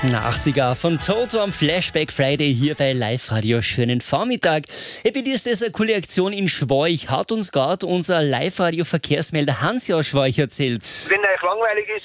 80er von Toto am Flashback Friday hier bei Live-Radio. Schönen Vormittag. Bei dir ist das eine coole Aktion in Schwoich. Hat uns gerade unser Live-Radio-Verkehrsmelder Hansi aus Schwoich erzählt. Wenn euch langweilig ist,